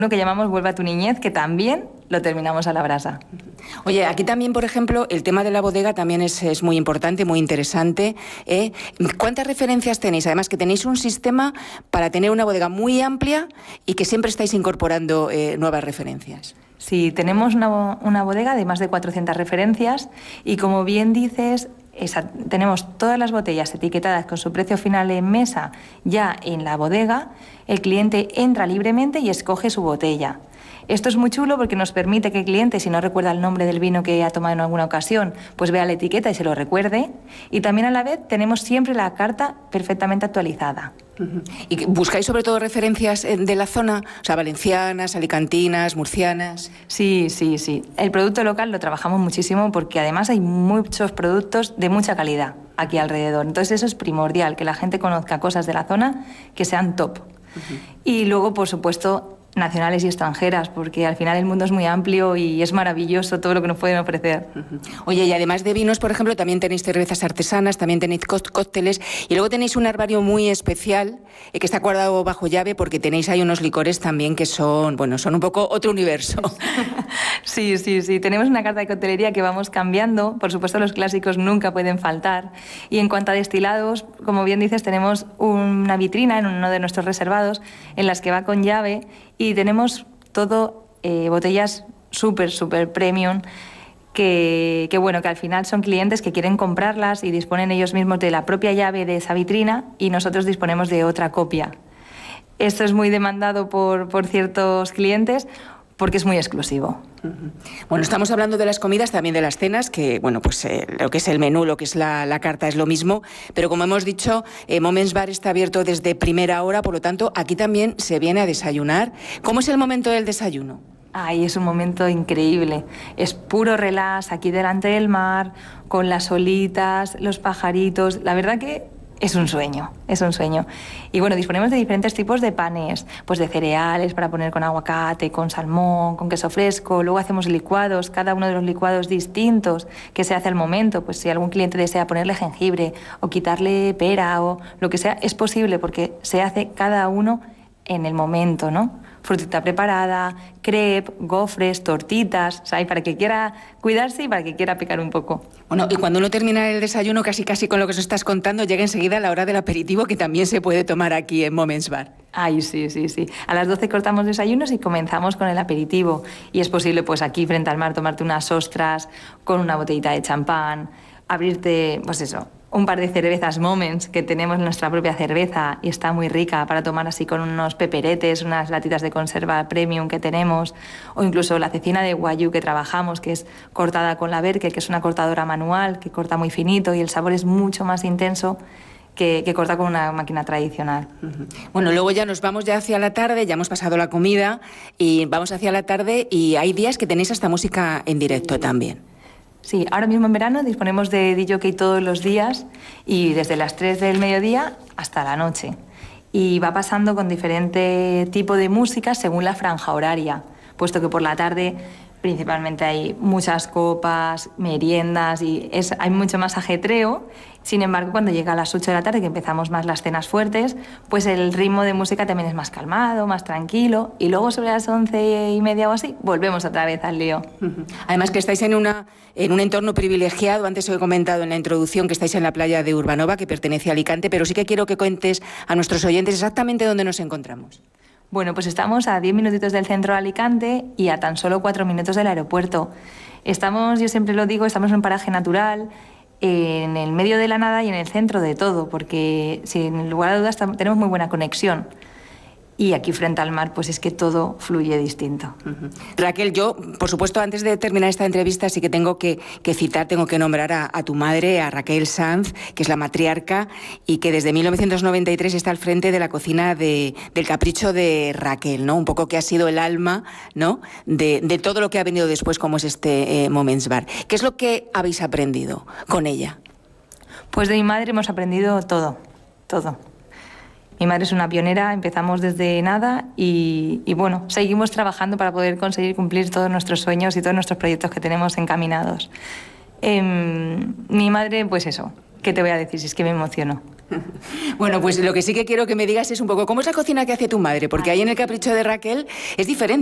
Uno que llamamos Vuelve a tu niñez, que también lo terminamos a la brasa. Oye, aquí también, por ejemplo, el tema de la bodega también es muy importante, muy interesante. ¿Cuántas referencias tenéis? Además que tenéis un sistema para tener una bodega muy amplia y que siempre estáis incorporando nuevas referencias. Sí, tenemos una bodega de más de 400 referencias y, como bien dices, tenemos todas las botellas etiquetadas con su precio final en mesa ya en la bodega. El cliente entra libremente y escoge su botella. Esto es muy chulo porque nos permite que el cliente, si no recuerda el nombre del vino que ha tomado en alguna ocasión, pues vea la etiqueta y se lo recuerde. Y también a la vez tenemos siempre la carta perfectamente actualizada. ¿Y buscáis sobre todo referencias de la zona? O sea, valencianas, alicantinas, murcianas. Sí. El producto local lo trabajamos muchísimo porque además hay muchos productos de mucha calidad aquí alrededor. Entonces eso es primordial, que la gente conozca cosas de la zona que sean top. Y luego, por supuesto, nacionales y extranjeras, porque al final el mundo es muy amplio y es maravilloso todo lo que nos pueden ofrecer. Oye, y además de vinos, por ejemplo, también tenéis cervezas artesanas, también tenéis cócteles y luego tenéis un herbario muy especial que está guardado bajo llave porque tenéis ahí unos licores también que son un poco otro universo. Sí. Tenemos una carta de coctelería que vamos cambiando. Por supuesto, los clásicos nunca pueden faltar. Y en cuanto a destilados, como bien dices, tenemos una vitrina en uno de nuestros reservados en las que va con llave y tenemos todo botellas súper premium que al final son clientes que quieren comprarlas y disponen ellos mismos de la propia llave de esa vitrina y nosotros disponemos de otra copia. Esto es muy demandado por ciertos clientes porque es muy exclusivo. Bueno, estamos hablando de las comidas, también de las cenas, que lo que es el menú, lo que es la carta es lo mismo, pero como hemos dicho, Moments Bar está abierto desde primera hora, por lo tanto, aquí también se viene a desayunar. ¿Cómo es el momento del desayuno? Ay, es un momento increíble. Es puro relax, aquí delante del mar, con las olitas, los pajaritos. La verdad que es un sueño. Y bueno, disponemos de diferentes tipos de panes, pues de cereales para poner con aguacate, con salmón, con queso fresco. Luego hacemos licuados, cada uno de los licuados distintos que se hace al momento. Pues si algún cliente desea ponerle jengibre o quitarle pera o lo que sea, es posible porque se hace cada uno en el momento, ¿no? Frutita preparada, crepe, gofres, tortitas, ¿sabes? Para que quiera cuidarse y para que quiera picar un poco. Bueno, y cuando uno termina el desayuno, casi con lo que os estás contando, llega enseguida la hora del aperitivo, que también se puede tomar aquí en Moments Bar. Ay, sí. A las 12 cortamos desayunos y comenzamos con el aperitivo. Y es posible, pues aquí frente al mar, tomarte unas ostras con una botellita de champán, abrirte, pues eso, un par de cervezas Moments, que tenemos nuestra propia cerveza y está muy rica para tomar así con unos peperetes, unas latitas de conserva premium que tenemos, o incluso la cecina de Wagyu que trabajamos, que es cortada con la Berke, que es una cortadora manual, que corta muy finito y el sabor es mucho más intenso que corta con una máquina tradicional. Bueno, luego ya nos vamos ya hacia la tarde, ya hemos pasado la comida y vamos hacia la tarde y hay días que tenéis hasta música en directo también. Sí, ahora mismo en verano disponemos de DJ todos los días y desde las 3 del mediodía hasta la noche. Y va pasando con diferente tipo de música según la franja horaria, puesto que por la tarde principalmente hay muchas copas, meriendas y hay mucho más ajetreo. Sin embargo, cuando llega a las 8 de la tarde, que empezamos más las cenas fuertes, pues el ritmo de música también es más calmado, más tranquilo. Y luego sobre las 11:30 o así, volvemos otra vez al lío. Además que estáis en un entorno privilegiado. Antes os he comentado en la introducción que estáis en la playa de Urbanova, que pertenece a Alicante, pero sí que quiero que cuentes a nuestros oyentes exactamente dónde nos encontramos. Bueno, pues estamos a 10 minutitos del centro de Alicante y a tan solo 4 minutos del aeropuerto. Yo siempre lo digo, estamos en un paraje natural, en el medio de la nada y en el centro de todo, porque sin lugar a dudas tenemos muy buena conexión. Y aquí frente al mar, pues es que todo fluye distinto. Raquel, yo, por supuesto, antes de terminar esta entrevista, sí que tengo que citar, tengo que nombrar a tu madre, a Raquel Sanz, que es la matriarca y que desde 1993 está al frente de la cocina del Capricho de Raquel, ¿no? Un poco que ha sido el alma, ¿no?, de todo lo que ha venido después, como es este Moments Bar. ¿Qué es lo que habéis aprendido con ella? Pues de mi madre hemos aprendido todo. Mi madre es una pionera, empezamos desde nada y bueno, seguimos trabajando para poder conseguir cumplir todos nuestros sueños y todos nuestros proyectos que tenemos encaminados. Mi madre, pues eso, ¿qué te voy a decir? Si es que me emociono. Bueno, pues lo que sí que quiero que me digas es un poco, ¿cómo es la cocina que hace tu madre? Porque ahí en el Capricho de Raquel es diferente.